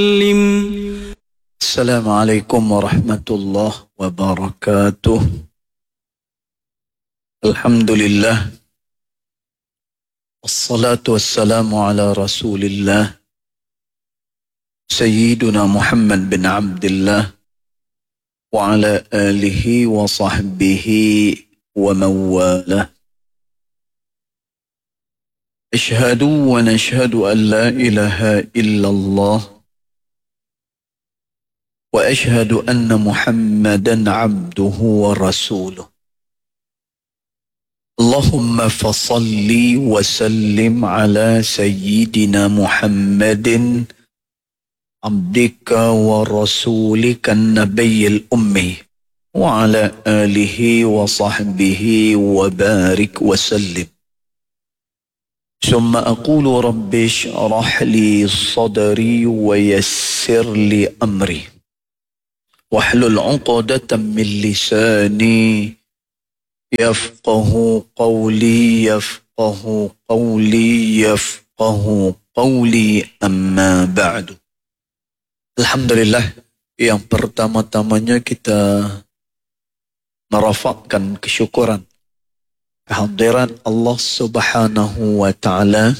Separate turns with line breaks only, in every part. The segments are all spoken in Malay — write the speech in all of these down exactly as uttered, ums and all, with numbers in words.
السلام عليكم ورحمة الله وبركاته. الحمد لله والصلاة والسلام على رسول الله سيدنا محمد بن عبد الله وعلى آله وصحبه ومن والاه. أشهد ونشهد أن لا إله إلا الله وأشهد أن محمدا عبده ورسوله. اللهم فصل وسلم على سيدنا محمد عبدك ورسولك النبي الأمي وعلى آله وصحبه وبارك وسلم. ثم أقول رب اشرح لي صدري ويسر لي أمري واحلل عقدة من لساني يفقه قولي يفقه قولي يفقه قولي أما بعد. Alhamdulillah, yang pertama-tamanya kita merafakkan kesyukuran kehadiran Allah Subhanahu wa Ta'ala,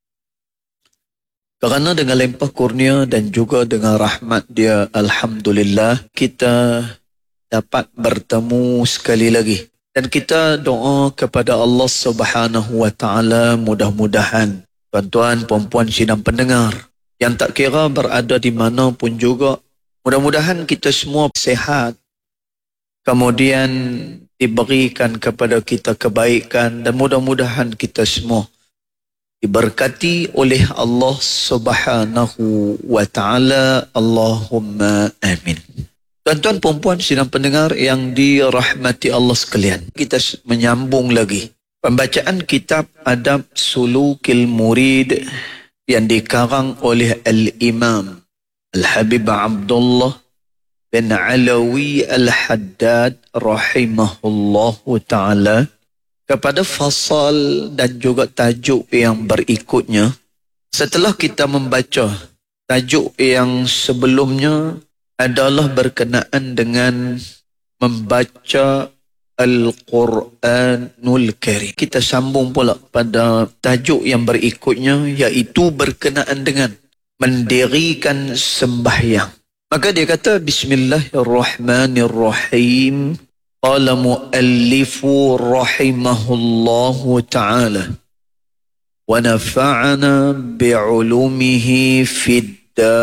kerana dengan limpah kurnia dan juga dengan rahmat Dia, alhamdulillah kita dapat bertemu sekali lagi. Dan kita doa kepada Allah Subhanahu wa Ta'ala, mudah-mudahan tuan-tuan, puan-puan sidang pendengar yang tak kira berada di mana pun juga, mudah-mudahan kita semua sihat, kemudian diberikan kepada kita kebaikan, dan mudah-mudahan kita semua diberkati oleh Allah Subhanahu wa Ta'ala. Allahumma amin. Tuan-tuan, puan-puan sidang pendengar yang dirahmati Allah sekalian, kita menyambung lagi pembacaan kitab Adab Sulukil Murid yang dikarang oleh Al-Imam Al-Habib Abdullah bin Alawi Al-Haddad rahimahullahu ta'ala, kepada fasal dan juga tajuk yang berikutnya. Setelah kita membaca tajuk yang sebelumnya adalah berkenaan dengan membaca Al-Quranul Karim, kita sambung pula pada tajuk yang berikutnya, iaitu berkenaan dengan mendirikan sembahyang. Maka dia kata Bismillahirrahmanirrahim. Qala muallifu rahimahullahu ta'ala wa nafa'ana bi'ulumihi fid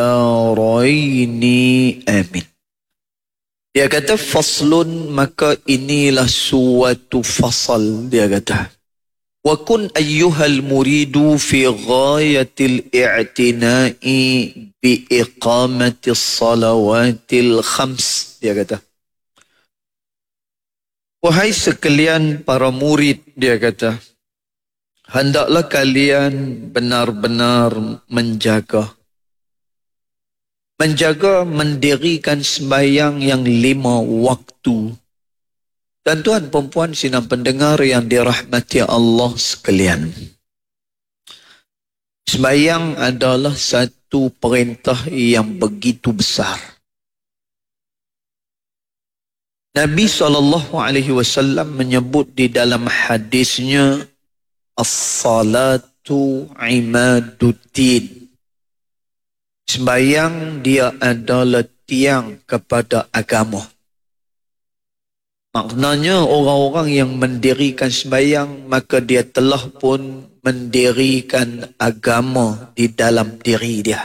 daraini amin. Dia kata faslun, maka inilah suatu fasal. Dia kata wa kun ayyuhal muridu fi ghayatil i'tina'i bi iqamatis salawatil khams. Dia kata, wahai sekalian para murid, dia kata, hendaklah kalian benar-benar menjaga menjaga mendirikan sembahyang yang lima waktu. Tuan-tuan, perempuan sidang pendengar yang dirahmati Allah sekalian, sembahyang adalah satu perintah yang begitu besar. Nabi sallallahu alaihi wasallam menyebut di dalam hadisnya, as-salatu imaduddin. Sembahyang dia adalah tiang kepada agama. Maknanya orang-orang yang mendirikan sembahyang, maka dia telah pun mendirikan agama di dalam diri dia.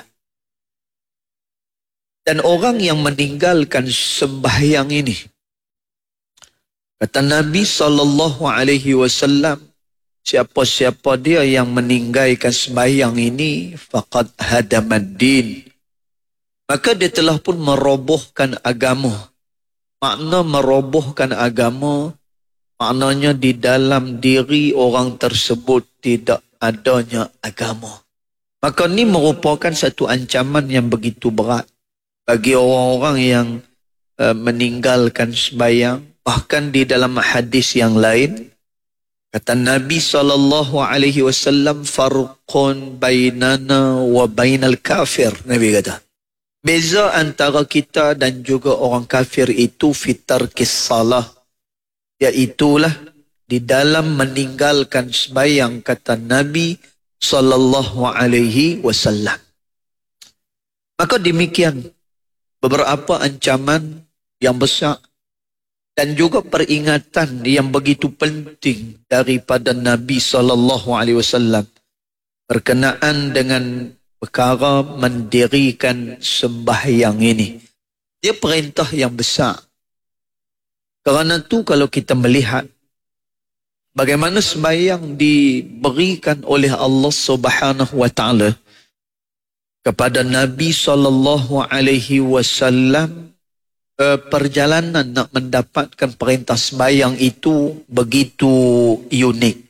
Dan orang yang meninggalkan sembahyang ini, kata Nabi sallallahu alaihi wasallam, siapa-siapa dia yang meninggalkan sembahyang ini, faqad hadamad din, maka dia telah pun merobohkan agama. Makna merobohkan agama, maknanya di dalam diri orang tersebut tidak adanya agama. Maka ini merupakan satu ancaman yang begitu berat bagi orang-orang yang uh, meninggalkan sembahyang. Bahkan di dalam hadis yang lain, kata Nabi sallallahu alaihi wasallam, farqun bainana wa bainal kafir. Nabi kata, Beza antara kita dan juga orang kafir itu fitar kisalah, iaitulah di dalam meninggalkan sembahyang, kata Nabi sallallahu alaihi wasallam. Maka demikian beberapa ancaman yang besar dan juga peringatan yang begitu penting daripada Nabi sallallahu alaihi wasallam berkenaan dengan perkara mendirikan sembahyang ini. Dia perintah yang besar. Kerana tu kalau kita melihat bagaimana sembahyang diberikan oleh Allah Subhanahu wa taala kepada Nabi sallallahu alaihi wasallam, perjalanan nak mendapatkan perintah sembahyang itu begitu unik.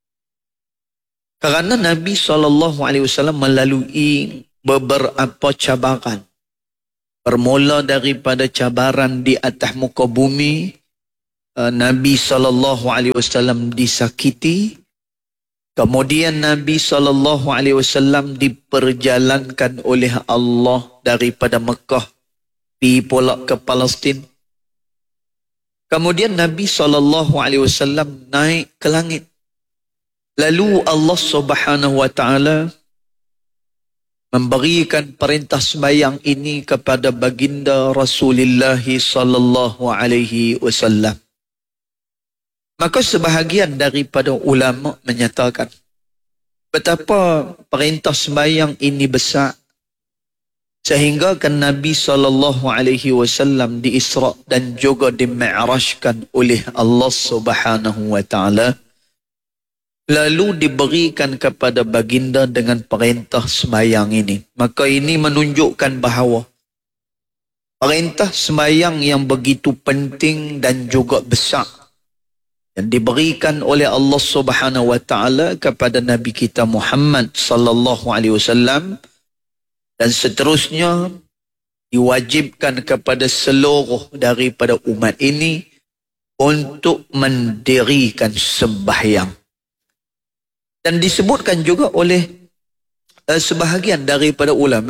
Kerana Nabi sallallahu alaihi wasallam melalui beberapa cabaran. Bermula daripada cabaran di atas muka bumi, Nabi sallallahu alaihi wasallam disakiti. Kemudian Nabi sallallahu alaihi wasallam diperjalankan oleh Allah daripada Mekah pergi pula ke Palestin. Kemudian Nabi sallallahu alaihi wasallam naik ke langit. Lalu Allah Subhanahu wa taala memberikan perintah sembahyang ini kepada baginda Rasulullah sallallahu alaihi wasallam. Maka sebahagian daripada ulama menyatakan betapa perintah sembahyang ini besar sehingga kan Nabi sallallahu alaihi wasallam di-Isra dan juga di-Mi'rajkan oleh Allah Subhanahu wa taala, lalu diberikan kepada baginda dengan perintah sembahyang ini. Maka ini menunjukkan bahawa perintah sembahyang yang begitu penting dan juga besar yang diberikan oleh Allah Subhanahu wa taala kepada Nabi kita Muhammad sallallahu alaihi wasallam dan seterusnya diwajibkan kepada seluruh daripada umat ini untuk mendirikan sembahyang. Dan disebutkan juga oleh uh, sebahagian daripada ulama,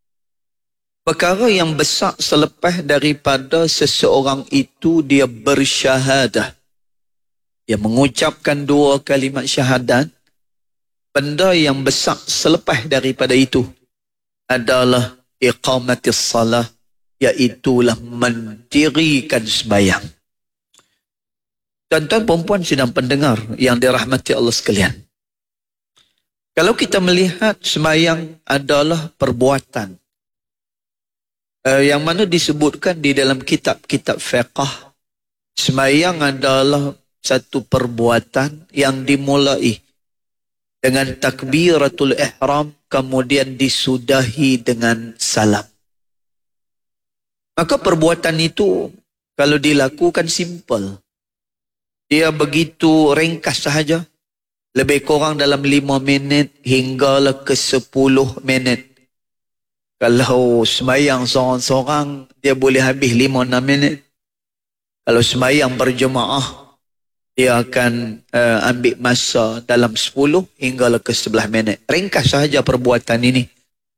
perkara yang besar selepas daripada seseorang itu dia bersyahadah, dia mengucapkan dua kalimat syahadat, benda yang besar selepas daripada itu adalah iqamatis salah, iaitulah mendirikan sembahyang. Tuan-tuan perempuan sedang pendengar yang dirahmati Allah sekalian, kalau kita melihat sembahyang adalah perbuatan uh, yang mana disebutkan di dalam kitab-kitab fiqh, sembahyang adalah satu perbuatan yang dimulai dengan takbiratul ihram kemudian disudahi dengan salam. Maka perbuatan itu kalau dilakukan simple, dia begitu ringkas sahaja, lebih kurang dalam lima minit hinggalah ke sepuluh minit. Kalau sembahyang seorang-seorang, dia boleh habis lima enam minit. Kalau sembahyang berjemaah, dia akan uh, ambil masa dalam sepuluh hinggalah ke sebelas minit. Ringkas sahaja perbuatan ini.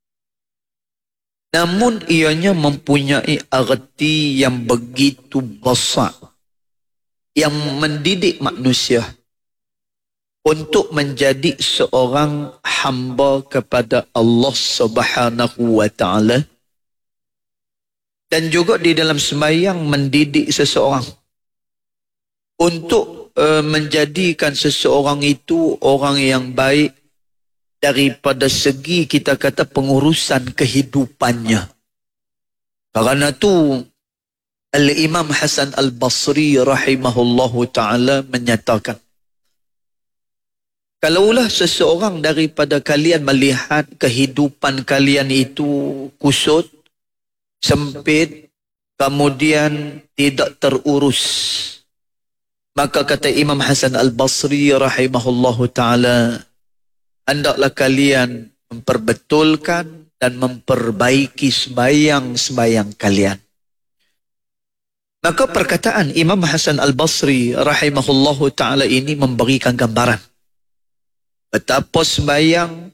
Namun ianya mempunyai arti yang begitu besar, yang mendidik manusia untuk menjadi seorang hamba kepada Allah Subhanahu wa taala, dan juga di dalam sembahyang mendidik seseorang untuk uh, menjadikan seseorang itu orang yang baik daripada segi kita kata pengurusan kehidupannya. Karena itu Al-Imam Hasan Al-Basri rahimahullahu ta'ala menyatakan, kalaulah seseorang daripada kalian melihat kehidupan kalian itu kusut, sempit, kemudian tidak terurus, maka kata Imam Hasan Al-Basri rahimahullahu ta'ala, hendaklah kalian memperbetulkan dan memperbaiki sembahyang-sembahyang kalian. Maka perkataan Imam Hasan Al-Basri rahimahullahu ta'ala ini memberikan gambaran betapa sembahyang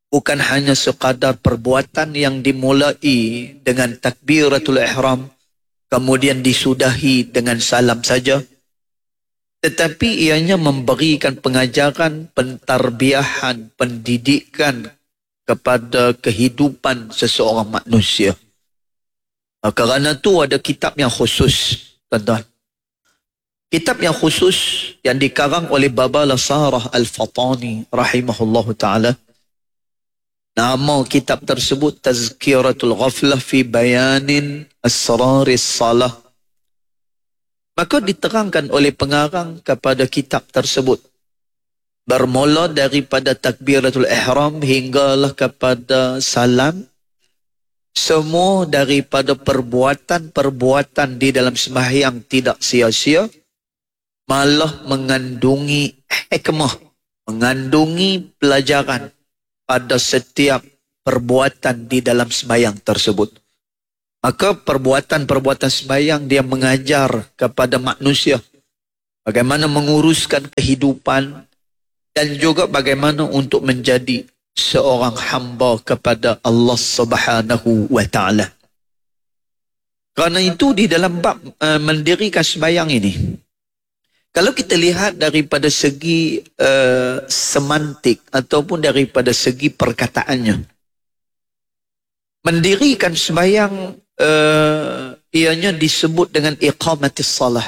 bukan hanya sekadar perbuatan yang dimulai dengan takbiratul ihram, kemudian disudahi dengan salam saja, tetapi ianya memberikan pengajaran, pentarbiahan, pendidikan kepada kehidupan seseorang manusia. Kerana itu ada kitab yang khusus, tuan-tuan. Kitab yang khusus yang dikarang oleh Baba Lasarah Al-Fatani rahimahullahu ta'ala. Nama kitab tersebut Tazkiratul Ghaflah fi Bayanin Asraris Salah. Maka diterangkan oleh pengarang kepada kitab tersebut, bermula daripada takbiratul ihram hinggalah kepada salam, semua daripada perbuatan-perbuatan di dalam sembahyang tidak sia-sia, malah mengandungi hikmah, mengandungi pelajaran pada setiap perbuatan di dalam sembahyang tersebut. Maka perbuatan-perbuatan sembahyang dia mengajar kepada manusia bagaimana menguruskan kehidupan dan juga bagaimana untuk menjadi seorang hamba kepada Allah Subhanahu wa ta'ala. Kerana itu di dalam bab uh, mendirikan sembahyang ini, kalau kita lihat daripada segi uh, semantik ataupun daripada segi perkataannya, mendirikan sembahyang uh, ianya disebut dengan iqamatis salah.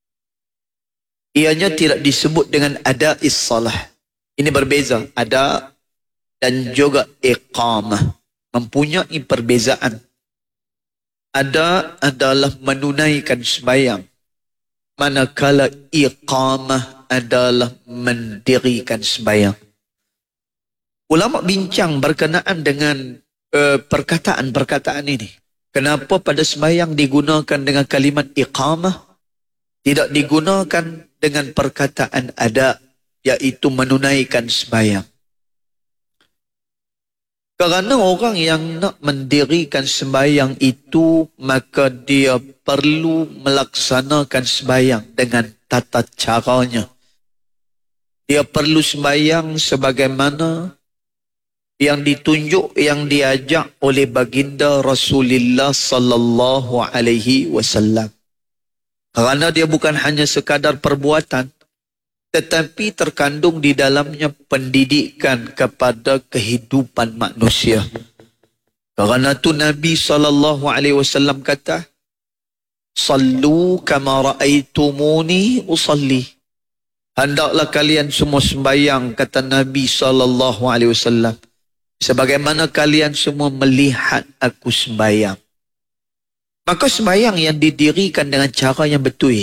Ianya tidak disebut dengan ada'is salah. Ini berbeza, ada dan juga iqamah, mempunyai perbezaan. Ada adalah menunaikan sembahyang, manakala iqamah adalah mendirikan sembahyang. Ulama bincang berkenaan dengan uh, perkataan-perkataan ini. Kenapa pada sembahyang digunakan dengan kalimat iqamah, tidak digunakan dengan perkataan ada, iaitu menunaikan sembahyang? Kerana orang yang nak mendirikan sembahyang itu, maka dia perlu melaksanakan sembahyang dengan tata caranya. Dia perlu sembahyang sebagaimana yang ditunjuk, yang diajak oleh baginda Rasulullah sallallahu alaihi wasallam. Kerana dia bukan hanya sekadar perbuatan, tetapi terkandung di dalamnya pendidikan kepada kehidupan manusia. Kerana itu Nabi sallallahu alaihi wasallam kata, "Sallu kama ra'aitumuni usalli." Hendaklah kalian semua sembahyang, kata Nabi sallallahu alaihi wasallam, sebagaimana kalian semua melihat aku sembahyang. Maka sembahyang yang didirikan dengan cara yang betul,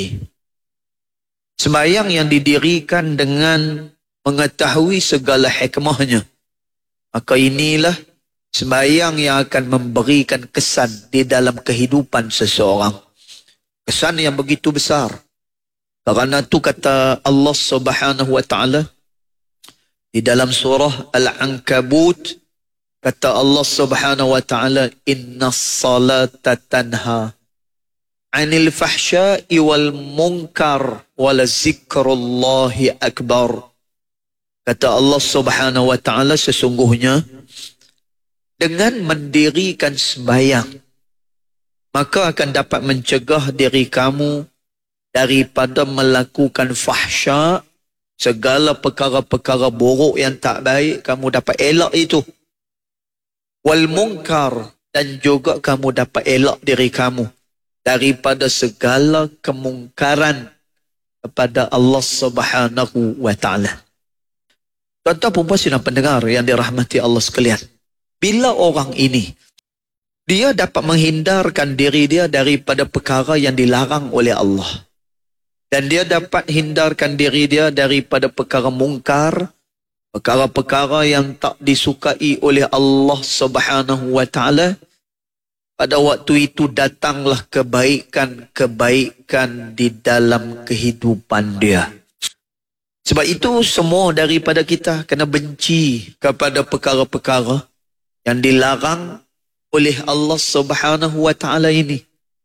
sembahyang yang didirikan dengan mengetahui segala hikmahnya, maka inilah sembahyang yang akan memberikan kesan di dalam kehidupan seseorang. Kesan yang begitu besar. Kerana itu kata Allah Subhanahu wa ta'ala di dalam surah Al-Ankabut, kata Allah Subhanahu wa ta'ala, "Inna salata tanha anil fahsya'i wal munkar wala zikrullahi akbar." Kata Allah Subhanahu wa ta'ala, sesungguhnya dengan mendirikan sembahyang, maka akan dapat mencegah diri kamu daripada melakukan fahsya, segala perkara-perkara buruk yang tak baik, kamu dapat elak itu. Wal munkar, dan juga kamu dapat elak diri kamu daripada segala kemungkaran kepada Allah Subhanahu wa ta'ala. Tuan-tuan perempuan sidang pendengar yang dirahmati Allah sekalian, bila orang ini dia dapat menghindarkan diri dia daripada perkara yang dilarang oleh Allah, dan dia dapat hindarkan diri dia daripada perkara mungkar, perkara-perkara yang tak disukai oleh Allah Subhanahu wa ta'ala, pada waktu itu datanglah kebaikan-kebaikan di dalam kehidupan dia. Sebab itu semua daripada kita kena benci kepada perkara-perkara yang dilarang oleh Allah Subhanahu wa ta'ala ini.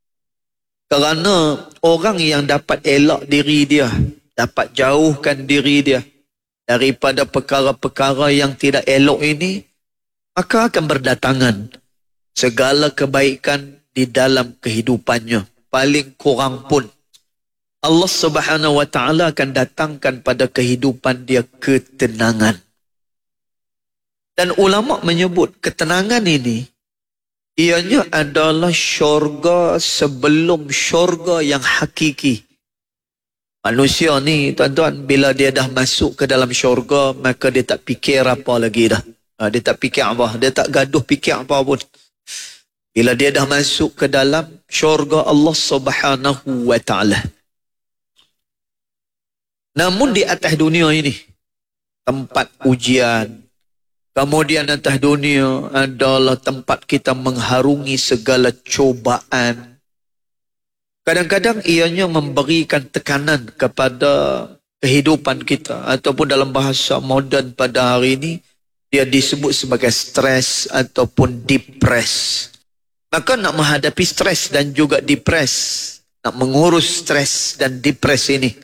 Kerana orang yang dapat elak diri dia, dapat jauhkan diri dia daripada perkara-perkara yang tidak elok ini, maka akan berdatangan segala kebaikan di dalam kehidupannya. Paling kurang pun Allah Subhanahu wa taala akan datangkan pada kehidupan dia ketenangan. Dan ulama menyebut ketenangan ini ianya adalah syurga sebelum syurga yang hakiki. Manusia ni tuan-tuan, bila dia dah masuk ke dalam syurga, maka dia tak fikir apa lagi dah. Ha, dia tak fikir apa, dia tak gaduh fikir apa pun. Bila dia dah masuk ke dalam syurga Allah Subhanahu wa taala. Namun di atas dunia ini, tempat ujian, kemudian atas dunia adalah tempat kita mengharungi segala cobaan. Kadang-kadang ianya memberikan tekanan kepada kehidupan kita, ataupun dalam bahasa moden pada hari ini, dia disebut sebagai stres ataupun depres. Maka nak menghadapi stres dan juga depres, nak mengurus stres dan depres ini,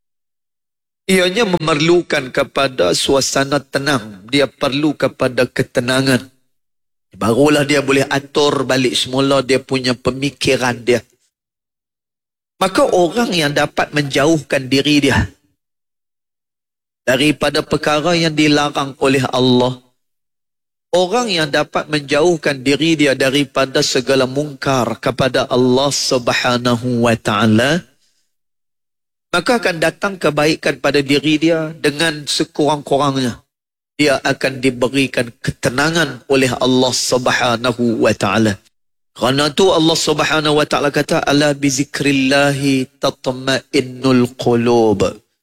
ianya memerlukan kepada suasana tenang. Dia perlu kepada ketenangan. Barulah dia boleh atur balik semula dia punya pemikiran dia. Maka orang yang dapat menjauhkan diri dia daripada perkara yang dilarang oleh Allah, orang yang dapat menjauhkan diri dia daripada segala mungkar kepada Allah Subhanahu wa taala, maka akan datang kebaikan pada diri dia dengan sekurang-kurangnya. Dia akan diberikan ketenangan oleh Allah Subhanahu wa taala. Kerana tu Allah Subhanahu wa taala kata, ala bizikrillahi tatma'innul qulub.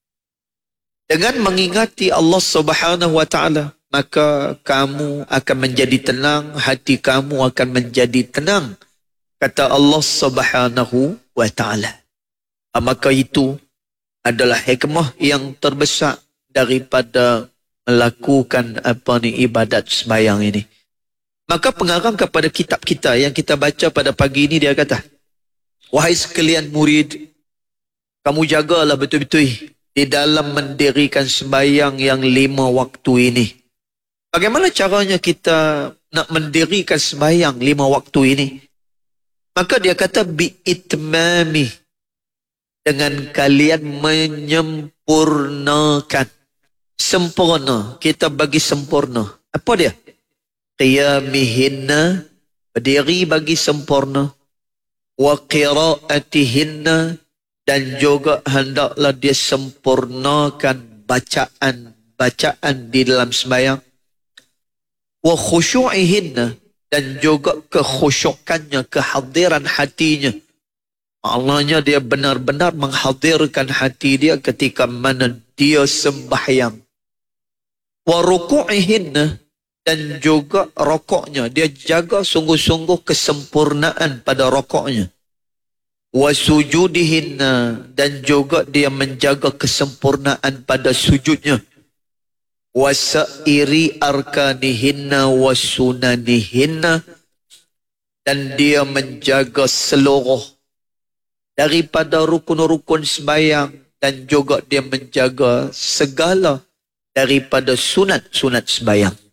Dengan mengingati Allah Subhanahu wa taala, maka kamu akan menjadi tenang, hati kamu akan menjadi tenang, kata Allah Subhanahu wa taala. Maka itu adalah hikmah yang terbesar daripada melakukan apa ni ibadat sembahyang ini. Maka pengarang kepada kitab kita yang kita baca pada pagi ini, dia kata, wahai sekalian murid, kamu jagalah betul-betul di dalam mendirikan sembahyang yang lima waktu ini. Bagaimana caranya kita nak mendirikan sembahyang lima waktu ini? Maka dia kata bi'itmami, dengan kalian menyempurnakan. Sempurna, kita bagi sempurna. Apa dia? Qiyamihinna, berdiri bagi sempurna. Wa qiraatihinna, dan juga hendaklah dia sempurnakan bacaan-bacaan di dalam sembahyang. Wa khusyu'ihinna, dan juga kekhusyukannya, kehadiran hatinya. Maknanya dia benar-benar menghadirkan hati dia ketika mana dia sembahyang. Wa ruku'ihinna, dan juga rokoknya. Dia jaga sungguh-sungguh kesempurnaan pada rokoknya. Wa sujudihinna, dan juga dia menjaga kesempurnaan pada sujudnya. Wa sa'iri arkanihinna wa sunanihinna, dan dia menjaga seluruh daripada rukun-rukun sembahyang, dan juga dia menjaga segala daripada sunat-sunat sembahyang.